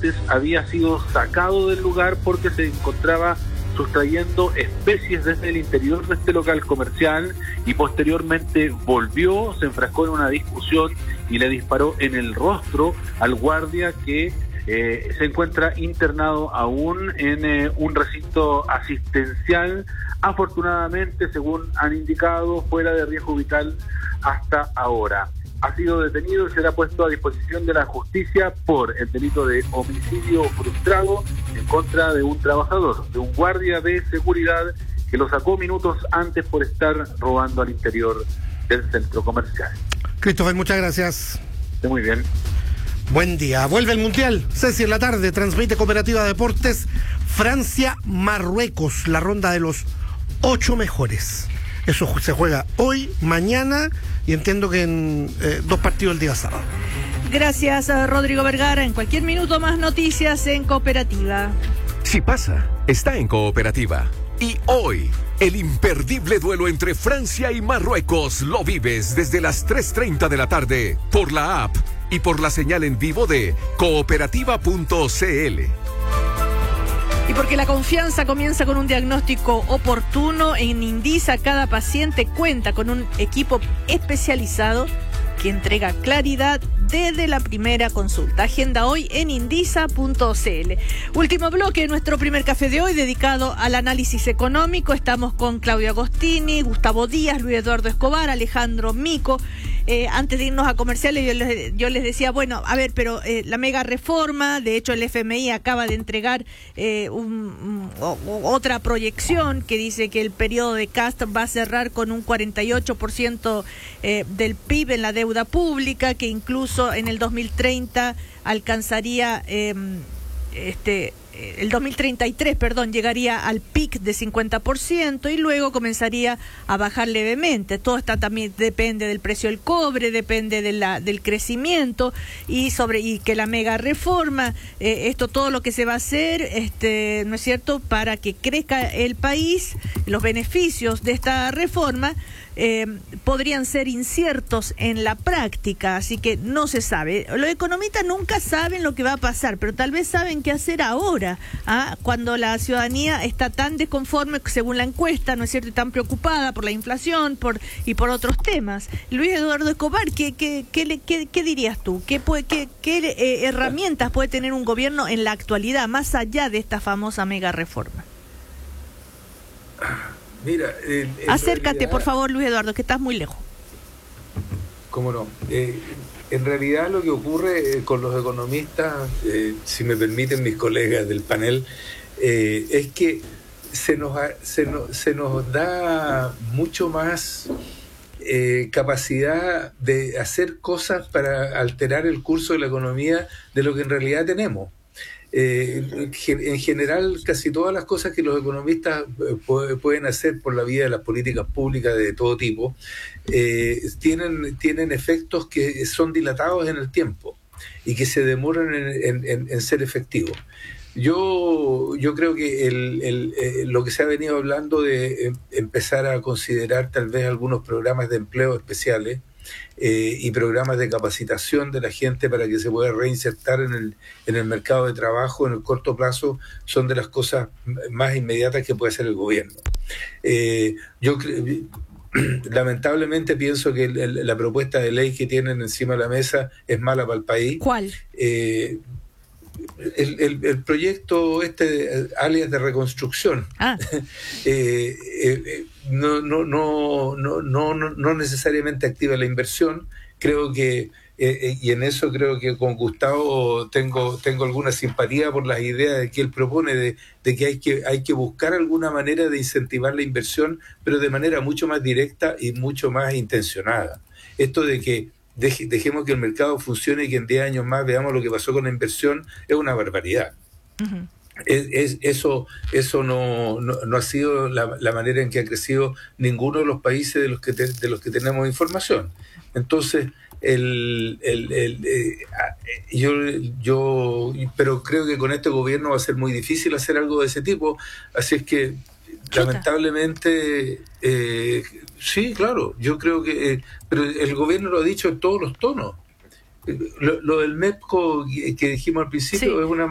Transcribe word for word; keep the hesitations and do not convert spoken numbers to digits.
antes había sido sacado del lugar porque se encontraba sustrayendo especies desde el interior de este local comercial y posteriormente volvió, se enfrascó en una discusión y le disparó en el rostro al guardia que eh, se encuentra internado aún en eh, un recinto asistencial, afortunadamente, según han indicado, fuera de riesgo vital hasta ahora. Ha sido detenido y será puesto a disposición de la justicia por el delito de homicidio frustrado en contra de un trabajador, de un guardia de seguridad que lo sacó minutos antes por estar robando al interior del centro comercial. Christopher, muchas gracias. Esté muy bien. Buen día. Vuelve el Mundial. Ceci en la tarde. Transmite Cooperativa Deportes. Francia-Marruecos. La ronda de los ocho mejores. Eso se juega hoy, mañana y entiendo que en eh, dos partidos el día sábado. Gracias, Rodrigo Vergara. En cualquier minuto más noticias en Cooperativa. Si pasa, está en Cooperativa. Y hoy, el imperdible duelo entre Francia y Marruecos lo vives desde las tres treinta de la tarde por la app y por la señal en vivo de cooperativa punto c l. Y porque la confianza comienza con un diagnóstico oportuno, en Indisa cada paciente cuenta con un equipo especializado que entrega claridad desde la primera consulta. Agenda hoy en indisa punto c l. Último bloque, nuestro primer café de hoy dedicado al análisis económico. Estamos con Claudio Agostini, Gustavo Díaz, Luis Eduardo Escobar, Alejandro Mico. Eh, antes de irnos a comerciales, yo les, yo les decía, bueno, a ver, pero eh, la mega reforma, de hecho el F M I acaba de entregar eh, un, un, o, otra proyección que dice que el periodo de Cast va a cerrar con un cuarenta y ocho por ciento eh, del P I B en la deuda pública, que incluso en el dos mil treinta alcanzaría, eh, este el dos mil treinta y tres, perdón, llegaría al pic de cincuenta por ciento y luego comenzaría a bajar levemente. Todo está también depende del precio del cobre, depende de la del crecimiento y sobre y que la mega reforma, eh, esto todo lo que se va a hacer, este, ¿no es cierto?, para que crezca el país, los beneficios de esta reforma Eh, podrían ser inciertos en la práctica, así que no se sabe. Los economistas nunca saben lo que va a pasar, pero tal vez saben qué hacer ahora, ¿ah? Cuando la ciudadanía está tan desconforme, según la encuesta, ¿no es cierto?, y tan preocupada por la inflación por y por otros temas. Luis Eduardo Escobar, ¿qué, qué, qué, le, qué, qué dirías tú? ¿Qué, puede, qué, qué eh, herramientas puede tener un gobierno en la actualidad, más allá de esta famosa mega reforma? Mira, en, en acércate realidad, por favor, Luis Eduardo, que estás muy lejos. ¿Cómo no? Eh, en realidad lo que ocurre eh, con los economistas, eh, si me permiten mis colegas del panel, eh, es que se nos, se nos, se nos da mucho más eh, capacidad de hacer cosas para alterar el curso de la economía de lo que en realidad tenemos. Eh, en general, casi todas las cosas que los economistas pueden hacer por la vía de las políticas públicas de todo tipo eh, tienen, tienen efectos que son dilatados en el tiempo y que se demoran en, en, en ser efectivos. Yo, yo creo que el, el, eh, lo que se ha venido hablando de eh, empezar a considerar tal vez algunos programas de empleo especiales Eh, y programas de capacitación de la gente para que se pueda reinsertar en el, en el mercado de trabajo en el corto plazo son de las cosas más inmediatas que puede hacer el gobierno. Eh, yo lamentablemente pienso que el, el, la propuesta de ley que tienen encima de la mesa es mala para el país. ¿Cuál? Eh, el, el, el proyecto este alias de reconstrucción. Ah. eh, eh, no, no, no, no, no, no necesariamente activa la inversión. Creo que, eh, y en eso creo que con Gustavo tengo, tengo alguna simpatía por las ideas que él propone de, de que hay que hay que buscar alguna manera de incentivar la inversión, pero de manera mucho más directa y mucho más intencionada. Esto de que deje, dejemos que el mercado funcione y que en diez años más veamos lo que pasó con la inversión es una barbaridad. Uh-huh. Es, es, eso eso no, no, no ha sido la, la manera en que ha crecido ninguno de los países de los que te, de los que tenemos información. Entonces el, el, el eh, yo yo pero creo que con este gobierno va a ser muy difícil hacer algo de ese tipo, así es que Chuta. lamentablemente eh, sí, claro, yo creo que eh, pero el gobierno lo ha dicho en todos los tonos. Lo, lo del MEPCO que dijimos al principio, sí, es una